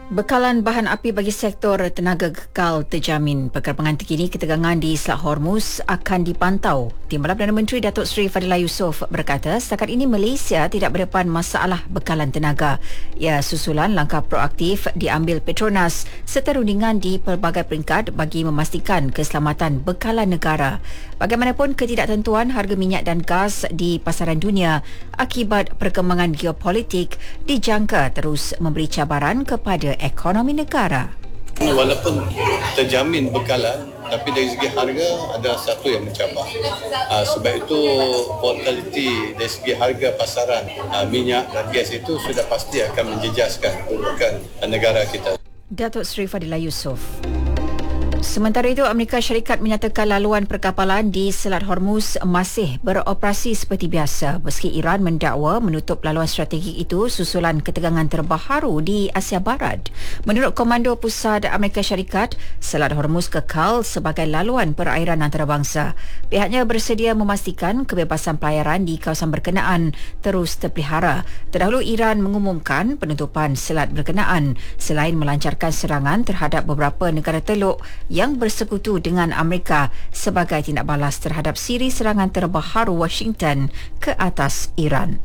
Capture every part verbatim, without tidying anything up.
Bekalan bahan api bagi sektor tenaga kekal terjamin. Perkembangan terkini ketegangan di Selat Hormuz akan dipantau. Timbalan Perdana Menteri Datuk Seri Fadilah Yusof berkata setakat ini Malaysia tidak berdepan masalah bekalan tenaga. Ia susulan langkah proaktif diambil Petronas serta rundingan di pelbagai peringkat bagi memastikan keselamatan bekalan negara. Bagaimanapun ketidaktentuan harga minyak dan gas di pasaran dunia akibat perkembangan geopolitik dijangka terus memberi cabaran kepada ekonomi negara. Walaupun terjamin bekalan, tapi dari segi harga ada satu yang mencabar. Uh, sebab itu volatility dari segi harga pasaran uh, minyak dan gas itu sudah pasti akan menjejaskan kedudukan negara kita. Datuk Seri Fadilah Yusof. Sementara itu, Amerika Syarikat menyatakan laluan perkapalan di Selat Hormuz masih beroperasi seperti biasa meski Iran mendakwa menutup laluan strategik itu susulan ketegangan terbaru di Asia Barat. Menurut Komando Pusat Amerika Syarikat, Selat Hormuz kekal sebagai laluan perairan antarabangsa. Pihaknya bersedia memastikan kebebasan pelayaran di kawasan berkenaan terus terpelihara. Terdahulu Iran mengumumkan penutupan selat berkenaan selain melancarkan serangan terhadap beberapa negara teluk yang bersekutu dengan Amerika sebagai tindak balas terhadap siri serangan terbaru Washington ke atas Iran.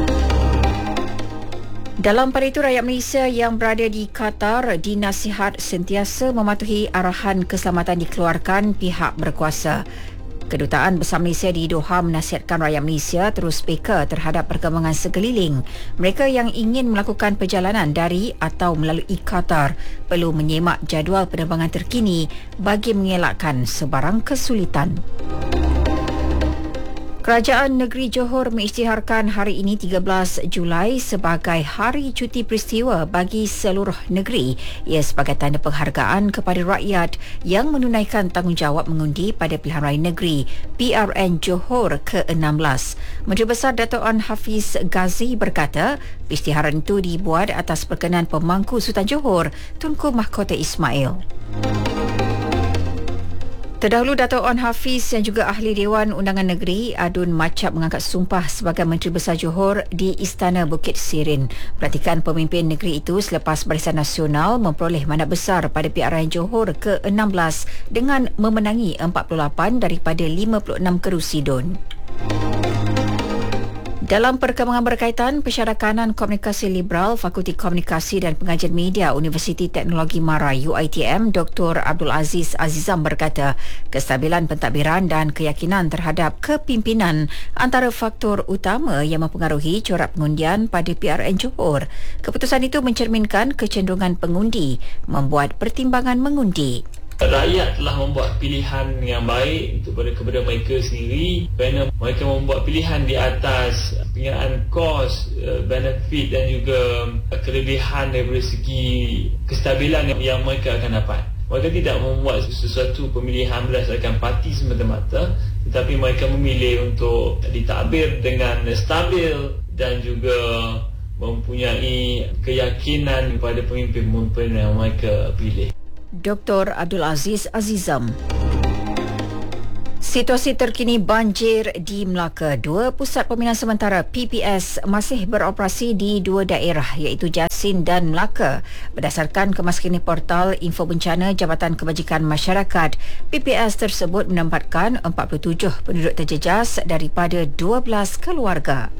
Dalam pada itu, rakyat Malaysia yang berada di Qatar dinasihat sentiasa mematuhi arahan keselamatan dikeluarkan pihak berkuasa. Kedutaan Besar Malaysia di Doha menasihatkan rakyat Malaysia terus peka terhadap perkembangan sekeliling. Mereka yang ingin melakukan perjalanan dari atau melalui Qatar perlu menyemak jadual penerbangan terkini bagi mengelakkan sebarang kesulitan. Kerajaan Negeri Johor mengisytiharkan hari ini tiga belas Julai sebagai Hari Cuti Peristiwa bagi seluruh negeri. Ia sebagai tanda penghargaan kepada rakyat yang menunaikan tanggungjawab mengundi pada pilihan raya negeri P R N Johor ke enam belas. Menteri Besar Dato' An Hafiz Ghazi berkata, isytiharan itu dibuat atas perkenan pemangku Sultan Johor, Tunku Mahkota Ismail. Terdahulu Dato' An Hafiz yang juga Ahli Dewan Undangan Negeri Adun Macap mengangkat sumpah sebagai Menteri Besar Johor di Istana Bukit Sirin. Perhatikan pemimpin negeri itu selepas Barisan Nasional memperoleh mandat besar pada P R N Johor ke enam belas dengan memenangi empat puluh lapan daripada lima puluh enam kerusi D U N. Dalam perkembangan berkaitan, Pensyarah Kanan Komunikasi Liberal Fakulti Komunikasi dan Pengajian Media Universiti Teknologi Mara U I T M Doktor Abdul Aziz Azizam berkata, kestabilan pentadbiran dan keyakinan terhadap kepimpinan antara faktor utama yang mempengaruhi corak pengundian pada P R N Johor. Keputusan itu mencerminkan kecenderungan pengundi membuat pertimbangan mengundi. Rakyat telah membuat pilihan yang baik untuk kepada mereka sendiri kerana mereka membuat pilihan di atas pengiraan kos, benefit dan juga kelebihan dari segi kestabilan yang mereka akan dapat. Mereka tidak membuat sesuatu pemilihan berdasarkan parti semata-mata, tetapi mereka memilih untuk ditadbir dengan stabil dan juga mempunyai keyakinan kepada pemimpin-pemimpin yang mereka pilih. Doktor Abdul Aziz Azizam. Situasi terkini banjir di Melaka. Dua pusat pembinaan sementara P P S masih beroperasi di dua daerah iaitu Jasin dan Melaka. Berdasarkan kemaskini portal Info Bencana Jabatan Kebajikan Masyarakat, P P S tersebut menempatkan empat puluh tujuh penduduk terjejas daripada dua belas keluarga.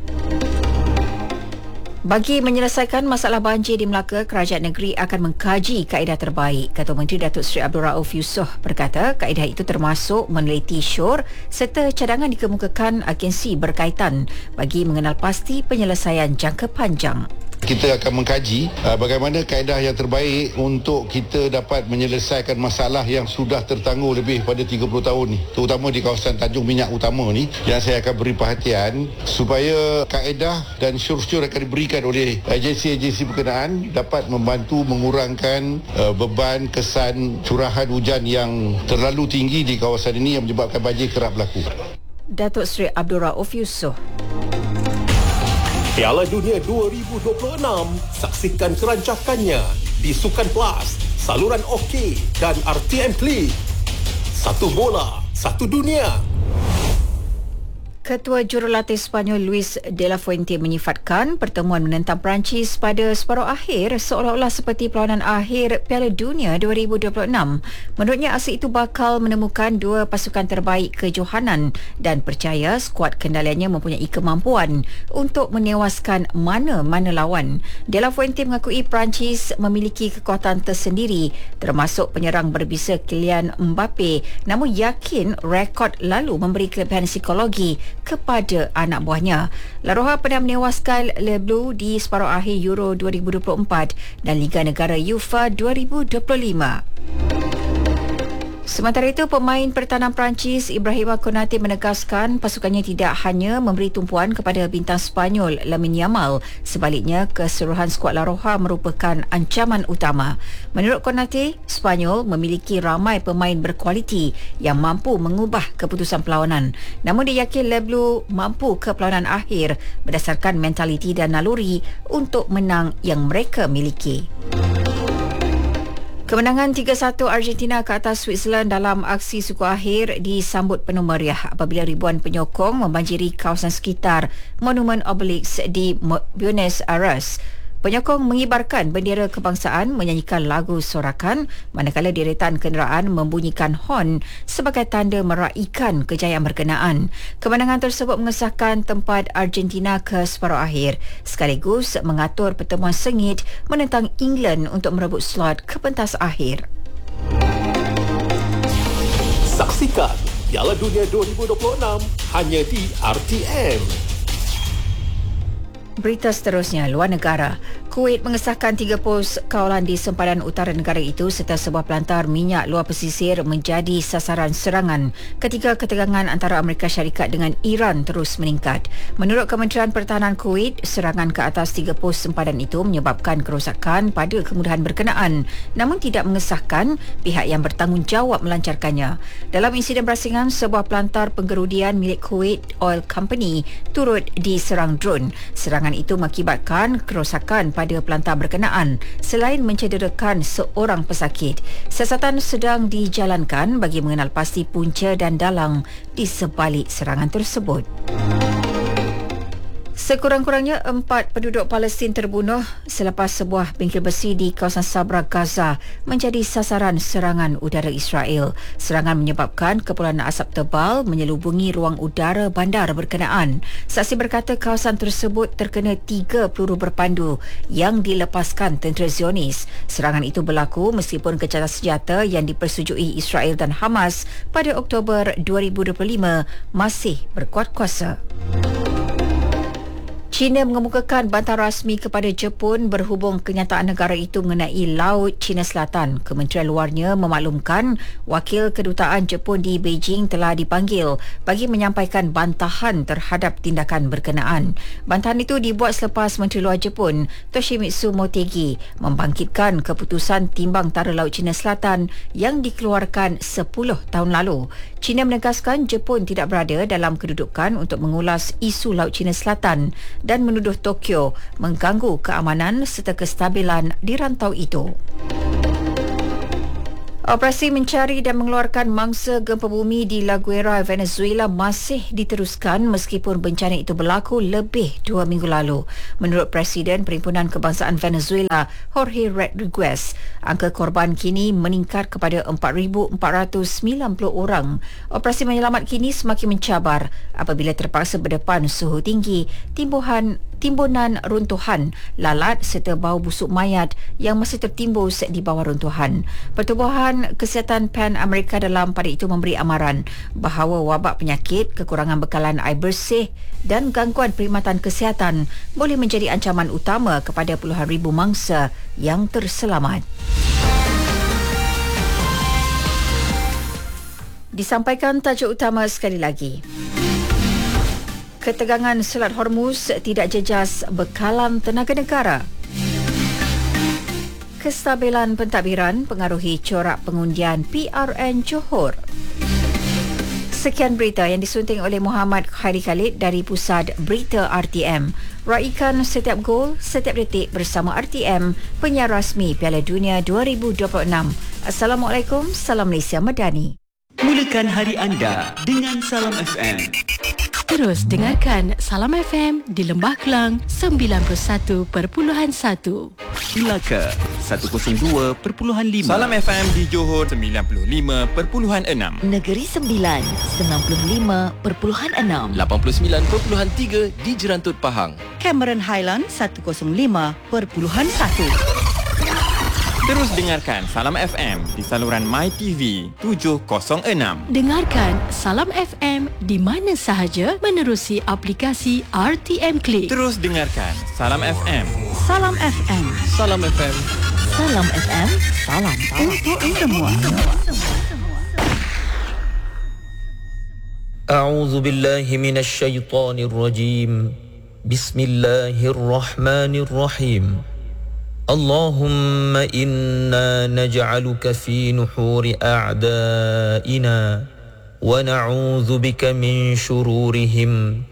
Bagi menyelesaikan masalah banjir di Melaka, kerajaan negeri akan mengkaji kaedah terbaik. Ketua Menteri Datuk Seri Abdul Rauf Yusof berkata, kaedah itu termasuk meneliti syur serta cadangan dikemukakan agensi berkaitan bagi mengenal pasti penyelesaian jangka panjang. Kita akan mengkaji uh, bagaimana kaedah yang terbaik untuk kita dapat menyelesaikan masalah yang sudah tertangguh lebih pada tiga puluh tahun ni, terutama di kawasan Tanjung Minyak Utama ni, yang saya akan beri perhatian supaya kaedah dan syur-syur akan diberikan oleh agensi-agensi berkenaan dapat membantu mengurangkan uh, beban kesan curahan hujan yang terlalu tinggi di kawasan ini yang menyebabkan banjir kerap berlaku. Datuk Seri Abdul Rauf Yusof. Piala Dunia dua ribu dua puluh enam, saksikan kerancakannya di Sukan Plus, saluran OK dan R T M Klik. Satu bola, satu dunia. Ketua Jurulatih Sepanyol Luis de la Fuente menyifatkan pertemuan menentang Perancis pada separuh akhir seolah-olah seperti perlawanan akhir Piala Dunia dua ribu dua puluh enam. Menurutnya aksi itu bakal menemukan dua pasukan terbaik kejohanan dan percaya skuad kendaliannya mempunyai kemampuan untuk menewaskan mana-mana lawan. De la Fuente mengakui Perancis memiliki kekuatan tersendiri termasuk penyerang berbisa Kylian Mbappe, namun yakin rekod lalu memberi kelebihan psikologi kepada anak buahnya. La Roja pernah menewaskan Le Bleu di separuh akhir Euro dua ribu dua puluh empat dan Liga Negara UEFA dua ribu dua puluh lima. Sementara itu, pemain pertahanan Perancis Ibrahima Konate menegaskan pasukannya tidak hanya memberi tumpuan kepada bintang Sepanyol Lamine Yamal, sebaliknya keseluruhan skuad La Roja merupakan ancaman utama. Menurut Konate, Sepanyol memiliki ramai pemain berkualiti yang mampu mengubah keputusan perlawanan. Namun dia yakin Le Bleu mampu ke perlawanan akhir berdasarkan mentaliti dan naluri untuk menang yang mereka miliki. Kemenangan tiga satu Argentina ke atas Switzerland dalam aksi suku akhir disambut penuh meriah apabila ribuan penyokong membanjiri kawasan sekitar Monumen Obelix di Buenos Aires. Penyokong mengibarkan bendera kebangsaan, menyanyikan lagu sorakan, manakala deretan kenderaan membunyikan hon sebagai tanda meraikan kejayaan berkenaan. Kemenangan tersebut mengesahkan tempat Argentina ke separuh akhir, sekaligus mengatur pertemuan sengit menentang England untuk merebut slot ke pentas akhir. Saksikan Piala Dunia dua ribu dua puluh enam hanya di R T M. Berita seterusnya, luar negara. Kuwait mengesahkan tiga pos kawalan di sempadan utara negara itu serta sebuah pelantar minyak luar pesisir menjadi sasaran serangan ketika ketegangan antara Amerika Syarikat dengan Iran terus meningkat. Menurut Kementerian Pertahanan Kuwait, serangan ke atas tiga pos sempadan itu menyebabkan kerosakan pada kemudahan berkenaan, namun tidak mengesahkan pihak yang bertanggungjawab melancarkannya. Dalam insiden berasingan, sebuah pelantar penggerudian milik Kuwait Oil Company turut diserang drone. Serangan itu mengakibatkan kerosakan pada pelantar berkenaan selain mencederakan seorang pesakit. Siasatan sedang dijalankan bagi mengenal pasti punca dan dalang di sebalik serangan tersebut. Sekurang-kurangnya empat penduduk Palestin terbunuh selepas sebuah bengkel besi di kawasan Sabra, Gaza menjadi sasaran serangan udara Israel. Serangan menyebabkan kepulan asap tebal menyelubungi ruang udara bandar berkenaan. Saksi berkata kawasan tersebut terkena tiga peluru berpandu yang dilepaskan tentera Zionis. Serangan itu berlaku meskipun kecacatan senjata yang dipersetujui Israel dan Hamas pada Oktober dua ribu dua puluh lima masih berkuat kuasa. China mengemukakan bantahan rasmi kepada Jepun berhubung kenyataan negara itu mengenai Laut China Selatan. Kementerian Luarnya memaklumkan wakil kedutaan Jepun di Beijing telah dipanggil bagi menyampaikan bantahan terhadap tindakan berkenaan. Bantahan itu dibuat selepas Menteri Luar Jepun Toshimitsu Motegi membangkitkan keputusan timbang tara Laut China Selatan yang dikeluarkan sepuluh tahun lalu. China menegaskan Jepun tidak berada dalam kedudukan untuk mengulas isu Laut China Selatan dan menuduh Tokyo mengganggu keamanan serta kestabilan di rantau itu. Operasi mencari dan mengeluarkan mangsa gempa bumi di La Guaira, Venezuela masih diteruskan meskipun bencana itu berlaku lebih dua minggu lalu. Menurut Presiden Perhimpunan Kebangsaan Venezuela, Jorge Rodriguez, angka korban kini meningkat kepada empat ribu empat ratus sembilan puluh orang. Operasi menyelamat kini semakin mencabar apabila terpaksa berdepan suhu tinggi, timbuhan timbunan runtuhan, lalat serta bau busuk mayat yang masih tertimbus di bawah runtuhan. Pertubuhan Kesihatan Pan Amerika dalam pada itu memberi amaran bahawa wabak penyakit, kekurangan bekalan air bersih dan gangguan perkhidmatan kesihatan boleh menjadi ancaman utama kepada puluhan ribu mangsa yang terselamat. Disampaikan tajuk utama sekali lagi. Ketegangan Selat Hormuz tidak jejas bekalan tenaga negara. Kestabilan pentadbiran pengaruhi corak pengundian P R N Johor. Sekian berita yang disunting oleh Muhammad Khairi Khalid dari Pusat Berita R T M. Raikan setiap gol, setiap detik bersama R T M, penyiar rasmi Piala Dunia dua ribu dua puluh enam. Assalamualaikum, salam Malaysia Madani. Mulakan hari anda dengan Salam F M. Terus dengarkan Salam F M di Lembah Kelang sembilan puluh satu perpuluhan satu. Melaka seratus dua perpuluhan lima. Salam F M di Johor sembilan puluh lima perpuluhan enam. Negeri Sembilan sembilan puluh lima perpuluhan enam. lapan puluh sembilan perpuluhan tiga di Jerantut Pahang. Cameron Highland seratus lima perpuluhan satu. Terus dengarkan Salam F M di saluran MyTV tujuh kosong enam. Dengarkan Salam F M di mana sahaja menerusi aplikasi R T M Click. Terus dengarkan Salam F M. Salam F M. Salam F M. Salam F M. Salam untuk semua. A'udzu billahi minasy syaithanir rajim. Bismillahirrahmanirrahim. اللهم إنا نجعلك في نحور أعدائنا ونعوذ بك من شرورهم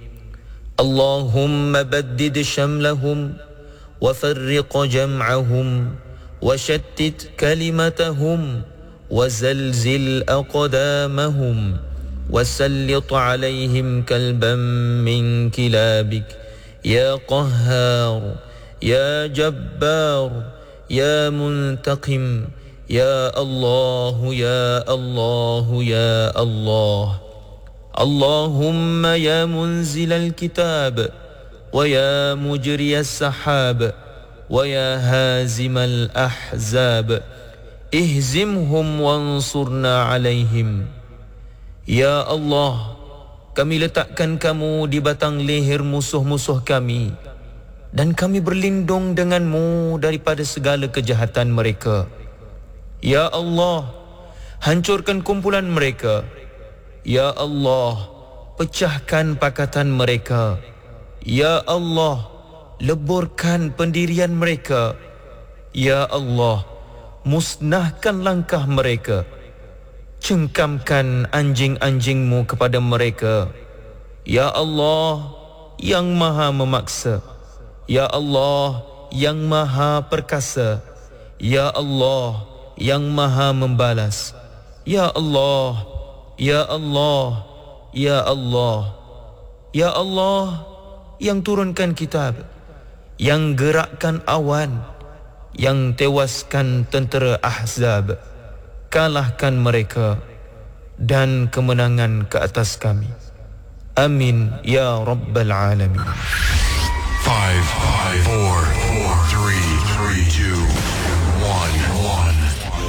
اللهم بدد شملهم وفرق جمعهم وشتت كلمتهم وزلزل أقدامهم وسلط عليهم كلبا من كلابك يا قهار يا جبار يا منتقم يا الله يا الله يا الله اللهم يا منزل الكتاب ويا مجري السحاب ويا هازم الأحزاب اهزمهم وانصرنا عليهم يا الله kami letakkan kamu di batang leher musuh-musuh kami dan kami berlindung denganmu daripada segala kejahatan mereka. Ya Allah, hancurkan kumpulan mereka. Ya Allah, pecahkan pakatan mereka. Ya Allah, leburkan pendirian mereka. Ya Allah, musnahkan langkah mereka. Cengkamkan anjing-anjingmu kepada mereka. Ya Allah, yang maha memaksa. Ya Allah, yang maha perkasa. Ya Allah, yang maha membalas. Ya Allah, Ya Allah, Ya Allah, Ya Allah, yang turunkan kitab, yang gerakkan awan, yang tewaskan tentera Ahzab. Kalahkan mereka dan kemenangan ke atas kami. Amin ya Rabbal Alamin. Five, five, four, four, three, three, two, one, one.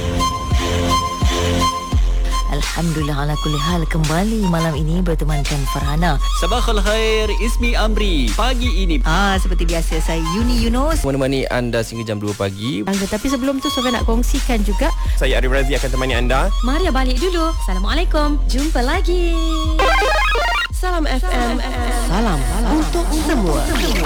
Alhamdulillah ala kulli hal, kembali malam ini bertemankan Farhana. Sabahul khair, Ismi Amri. Pagi ini Ah, seperti biasa saya Yuni Yunus menemani anda sehingga jam dua pagi. Tetapi sebelum tu Sofia nak kongsikan juga. Saya Arif Razi akan temani anda. Maria balik dulu. Assalamualaikum. Jumpa lagi. Salam F M. Salam, salam untuk semua.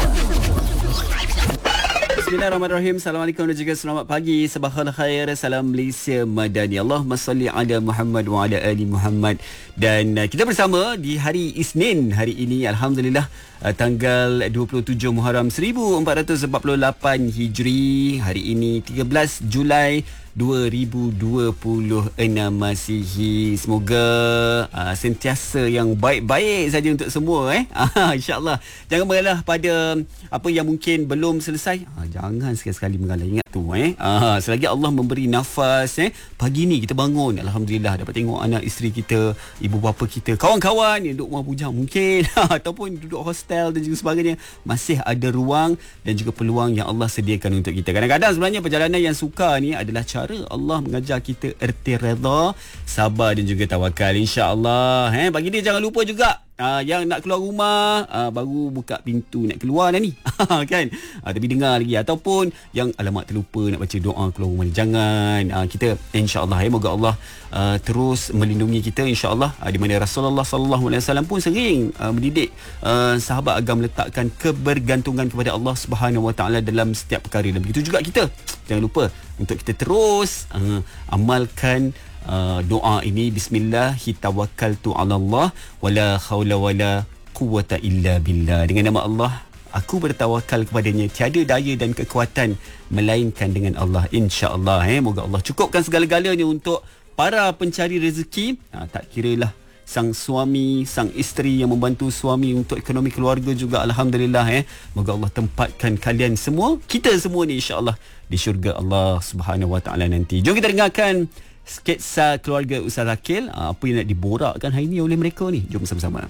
Bismillahirrahmanirrahim. Assalamualaikum dan juga selamat pagi. Sabahul khair. Salam Malaysia Madani. Allahumma salli ala Muhammad wa ala ali Muhammad. Dan uh, kita bersama di hari Isnin hari ini, alhamdulillah, uh, tanggal dua puluh tujuh Muharram seribu empat ratus empat puluh lapan Hijri. Hari ini tiga belas Julai dua ribu dua puluh enam Masihi. Semoga uh, sentiasa yang baik-baik saja untuk semua eh. Ah, insya-Allah. Jangan mengalah pada apa yang mungkin belum selesai. Ah, jangan sekali-sekali mengalah. Ingat tu eh. Ah, selagi Allah memberi nafas eh, pagi ni kita bangun, alhamdulillah dapat tengok anak isteri kita, ibu bapa kita, kawan-kawan yang duduk rumah bujang mungkin ataupun duduk hostel dan juga sebagainya, masih ada ruang dan juga peluang yang Allah sediakan untuk kita. Kadang-kadang sebenarnya perjalanan yang sukar ni adalah cara Allah mengajar kita erti redha, sabar dan juga tawakal, insya-Allah. Eh, bagi dia jangan lupa juga Uh, yang nak keluar rumah uh, baru buka pintu nak keluar dah ni kan, uh, tapi dengar lagi, ataupun yang alamak terlupa nak baca doa keluar rumah ni, jangan. uh, kita insya-Allah, eh, moga Allah uh, terus melindungi kita insya-Allah, uh, di mana Rasulullah sallallahu alaihi wasallam pun sering uh, mendidik uh, sahabat agar meletakkan kebergantungan kepada Allah Subhanahu wa taala dalam setiap perkara, dan begitu juga kita jangan lupa untuk kita terus uh, amalkan Uh, doa ini. Bismillahi tawakkaltu ala Allah wala haula wala quwwata illa billah. Dengan nama Allah aku bertawakal kepadanya, tiada daya dan kekuatan melainkan dengan Allah, insya-Allah. Eh, moga Allah cukupkan segala-galanya untuk para pencari rezeki. Ha, tak kiralah sang suami, sang isteri yang membantu suami untuk ekonomi keluarga juga, alhamdulillah eh. Moga Allah tempatkan kalian semua, kita semua ni insya-Allah di syurga Allah Subhanahu Wa Taala nanti. Jom kita dengarkan sketsa keluarga Ustaz Akil, apa yang nak diborakkan hari ni oleh mereka ni. Jom bersama-sama.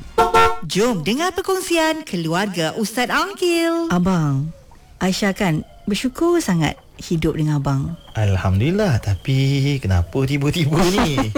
Jom dengar perkongsian keluarga Ustaz Akil. Abang, Aisyah kan bersyukur sangat hidup dengan abang. Alhamdulillah, tapi kenapa tiba-tiba ni?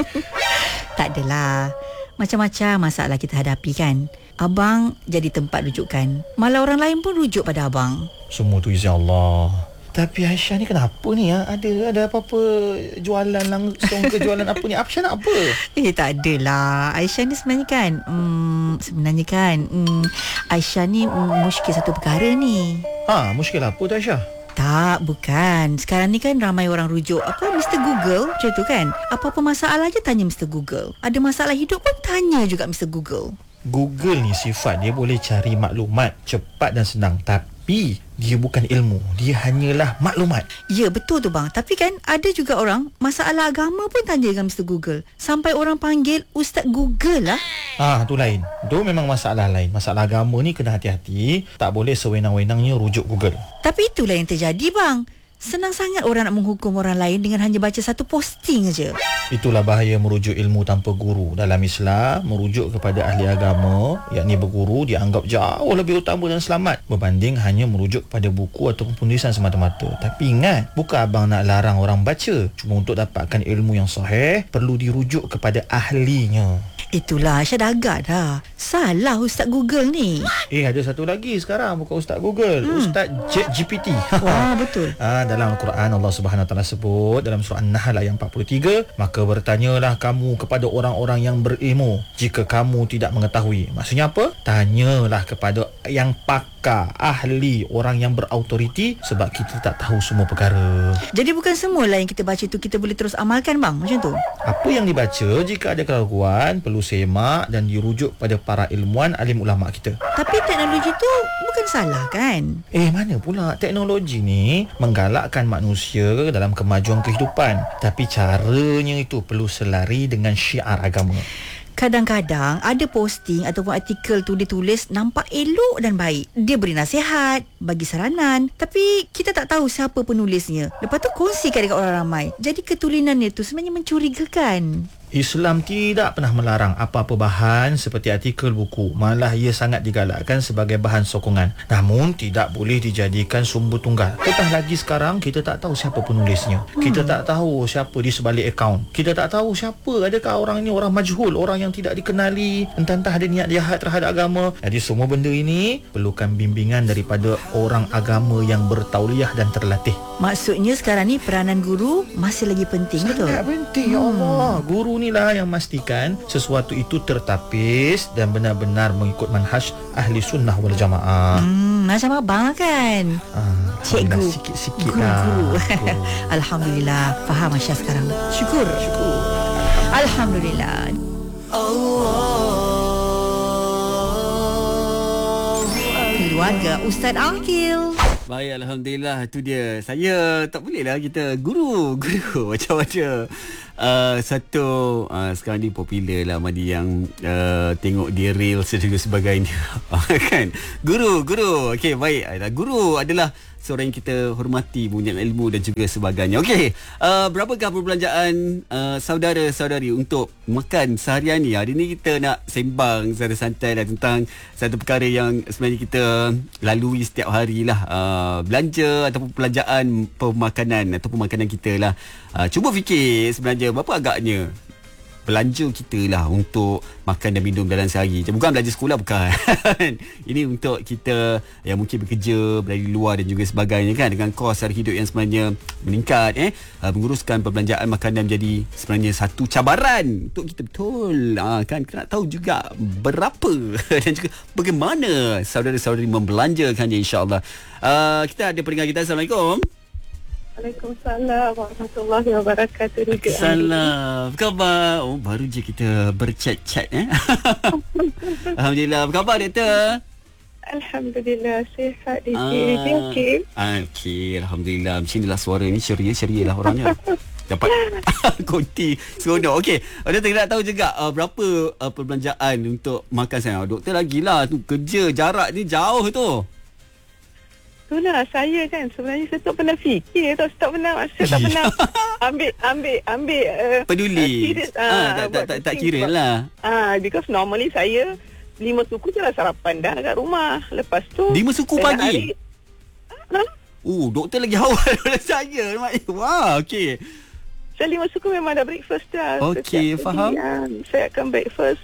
Tak adalah. Macam-macam masalah kita hadapi kan. Abang jadi tempat rujukan. Malah orang lain pun rujuk pada abang. Semua tu izin Allah. Tapi Aisyah ni kenapa ni ya? Ada ada apa-apa jualan langsung ke jualan apa ni? Aisyah nak apa? Eh tak adalah. Aisyah ni sebenarnya kan hmm, Sebenarnya kan hmm, Aisyah ni hmm, muskil satu perkara ni. Ha, muskil apa tu Aisyah? Tak, bukan. Sekarang ni kan ramai orang rujuk apa Mister Google, macam tu kan. Apa-apa masalah je tanya Mister Google. Ada masalah hidup pun tanya juga Mister Google. Google ni sifat dia boleh cari maklumat cepat dan senang, tapi dia bukan ilmu, dia hanyalah maklumat. Ya, betul tu bang. Tapi kan ada juga orang masalah agama pun tanya dengan Mister Google. Sampai orang panggil Ustaz Google lah. Ah, tu lain. Tu memang masalah lain. Masalah agama ni kena hati-hati, tak boleh sewenang-wenangnya rujuk Google. Tapi itulah yang terjadi bang. Senang sangat orang nak menghukum orang lain dengan hanya baca satu posting aja. Itulah bahaya merujuk ilmu tanpa guru. Dalam Islam, merujuk kepada ahli agama, yakni berguru, dianggap jauh lebih utama dan selamat berbanding hanya merujuk kepada buku ataupun penulisan semata-mata. Tapi ingat, bukan abang nak larang orang baca. Cuma untuk dapatkan ilmu yang sahih, perlu dirujuk kepada ahlinya. Itulah, Aisyah dah agak dah. Salah Ustaz Google ni. Eh, ada satu lagi sekarang, bukan Ustaz Google. Hmm. Ustaz ChatGPT. Wah, betul. Ah, dalam Al-Quran Allah Subhanahu Wa Taala sebut dalam surah An-Nahl ayat empat puluh tiga, maka bertanyalah kamu kepada orang-orang yang berilmu jika kamu tidak mengetahui. Maksudnya apa? Tanyalah kepada yang pakar, ahli, orang yang berautoriti, sebab kita tak tahu semua perkara. Jadi bukan semualah yang kita baca tu kita boleh terus amalkan bang, macam tu. Apa yang dibaca, jika ada keraguan perlu semak dan dirujuk pada para ilmuwan, alim ulama kita. Tapi teknologi tu bukan salah kan? Eh, mana pula teknologi ni menggalakkan manusia dalam kemajuan kehidupan, tapi caranya itu perlu selari dengan syiar agama. Kadang-kadang ada posting ataupun artikel tu dia tulis nampak elok dan baik. Dia beri nasihat, bagi saranan, tapi kita tak tahu siapa penulisnya. Lepas tu kongsikan dekat orang ramai. Jadi ketulinannya tu sebenarnya mencurigakan. Islam tidak pernah melarang apa-apa bahan seperti artikel buku. Malah ia sangat digalakkan sebagai bahan sokongan. Namun tidak boleh dijadikan sumber tunggal. Petah lagi sekarang kita tak tahu siapa penulisnya. Hmm. Kita tak tahu siapa di sebalik akaun. Kita tak tahu siapa, adakah orang ini orang majhul, orang yang tidak dikenali, entah-entah ada niat jahat terhadap agama. Jadi semua benda ini perlukan bimbingan daripada orang agama yang bertauliah dan terlatih. Maksudnya sekarang ni peranan guru masih lagi penting, sangat betul? Sangat penting, ya Allah. Guru inilah yang memastikan sesuatu itu tertapis dan benar-benar mengikut manhaj ahli sunnah wal jamaah. Hmm, macam abang kan? Ah, cikgu, sikit-sikit guru, lah. guru. Alhamdulillah, faham Aisyah sekarang. Syukur. Syukur. Alhamdulillah. Keluarga Ustaz Akil. Baik, alhamdulillah, itu dia. Saya tak bolehlah kita guru, guru macam mana. Uh, satu uh, sekarang ni popular lah Madi yang uh, tengok dia reels dan juga sebagainya. Kan? Guru, guru. Okey, baik. Guru adalah seorang yang kita hormati, punya ilmu dan juga sebagainya. Okey, uh, berapakah perbelanjaan uh, saudara-saudari untuk makan seharian ni? Hari ni kita nak sembang secara santai lah tentang satu perkara yang sebenarnya kita lalui setiap hari lah. Uh, belanja ataupun perbelanjaan pemakanan ataupun makanan kita lah. Uh, cuba fikir sebenarnya berapa agaknya belanja kita lah untuk makan dan minum dalam sehari. Bukan belanja sekolah, bukan. Ini untuk kita yang mungkin bekerja dari luar dan juga sebagainya kan, dengan kos harga hidup yang sebenarnya meningkat eh. Uh, menguruskan perbelanjaan makanan menjadi sebenarnya satu cabaran untuk kita, betul. Uh, kan kita nak tahu juga berapa dan juga bagaimana saudara-saudari membelanjakannya, insya-Allah. Uh, kita ada pendengar kita. Assalamualaikum. Waalaikumsalam warahmatullahi wabarakatuh. Salam. Apa khabar? Oh, baru je kita berchat-chat eh. Alhamdulillah. Apa khabar, doktor? Alhamdulillah, sihat di ah, sini. Okey. Okey, alhamdulillah. Macam inilah suara ni, ceria-ceria lah orangnya. dapat konti seronok. Okey, doktor nak tahu juga uh, berapa uh, perbelanjaan untuk makan saya. Doktor lagilah tu kerja jarak ni jauh tu. Itulah saya kan sebenarnya saya tak pernah fikir tau, saya tak pernah saya tak pernah ambil ambil ambil uh, peduli. Uh, serious, ah, uh, tak tak tak, tak kira lah. Ah, uh, because normally saya lima suku je lah sarapan dah kat rumah. Lepas tu lima suku pagi. Hari, huh? Oh, doktor lagi awal daripada saya. Wah, okey. Saya lima suku memang dah breakfast dah. Okey, faham. Um, saya akan breakfast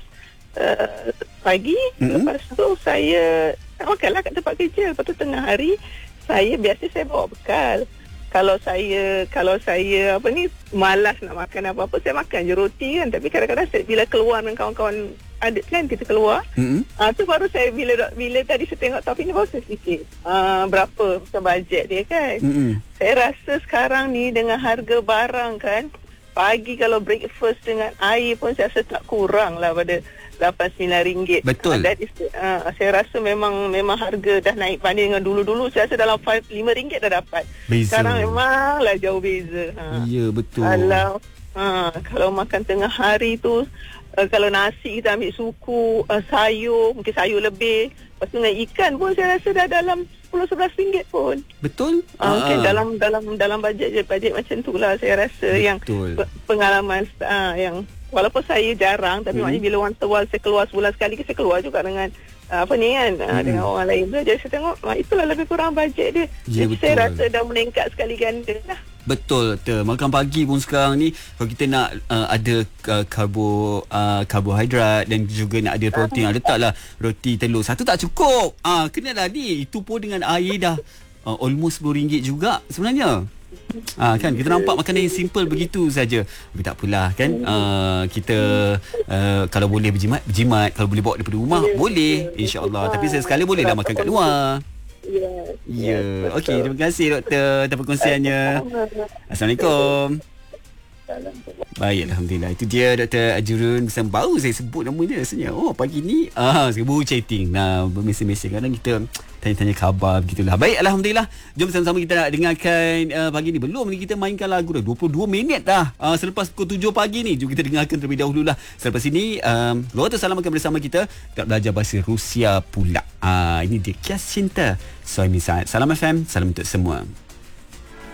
uh, pagi. Mm-hmm. Lepas tu saya makanlah kat tempat kerja. Lepas tu tengah hari saya biasa saya bawa bekal. Kalau saya kalau saya apa ni malas nak makan apa-apa, saya makan je roti kan. Tapi kadang-kadang saya bila keluar dengan kawan-kawan adik kan kita keluar. Mm-hmm. Ah tu baru saya bila bila tadi saya tengok topik ni baru saya fikir ah berapa macam bajet dia kan. Mm-hmm. Saya rasa sekarang ni dengan harga barang kan, pagi kalau breakfast dengan air pun saya rasa tak kurang lah pada lapan sembilan ringgit. Betul. Uh, that is, uh, saya rasa memang memang harga dah naik banding dengan dulu-dulu. Saya rasa dalam lima ringgit dah dapat. Beza. Sekarang memanglah jauh beza. Ha. Ya, betul. Kalau ha, kalau makan tengah hari tu, uh, kalau nasi kita ambil suku, uh, sayur, mungkin sayur lebih. Lepas tu dengan ikan pun saya rasa dah dalam sepuluh sebelas ringgit pun. Betul. Uh, okay, uh. dalam dalam dalam bajet je, bajet macam tu lah saya rasa. Betul. Yang pengalaman uh, yang walaupun saya jarang, tapi hmm. maknanya bila once a while saya keluar sebulan sekali, saya keluar juga dengan uh, apa ni kan, uh, hmm. dengan orang lain. Jadi saya tengok uh, itulah lebih kurang bajet dia. Ya, jadi saya rasa dah meningkat sekali ganda lah. Betul, betul. Makan pagi pun sekarang ni kalau kita nak uh, ada uh, karbo uh, karbohidrat dan juga nak ada protein, uh. letaklah roti telur satu tak cukup. Ah, uh, kenalah ni itu pun dengan air dah uh, almost sepuluh ringgit juga sebenarnya. Ah, kan kita nampak makanan yang simple begitu saja. Tapi tak apalah kan. Uh, kita uh, kalau boleh berjimat, berjimat. Kalau boleh bawa daripada rumah, yeah, boleh insya-Allah. Tapi sekali bolehlah makan kat luar. Ya. Yeah, yeah. Okey, terima kasih doktor atas perkongsiannya. Assalamualaikum. Baik, Alhamdulillah. Itu dia Doktor Ajurun bersama. Baru saya sebut nama dia rasanya. Oh, pagi ni ah, saya baru chatting. Nah, bermesej-mesej. Kadang kita tanya-tanya khabar begitulah. Baik, Alhamdulillah. Jom sama-sama kita nak dengarkan uh, pagi ni. Belum ni kita mainkan lagu dah. dua puluh dua minit dah. Uh, selepas pukul tujuh pagi ni. Jom kita dengarkan terlebih dahulu lah. Selepas ini, um, Doktor Salam akan bersama kita. Kita belajar bahasa Rusia pula. Uh, ini dia Kias Cinta. Soimi Saad. Salam F M. Salam untuk semua.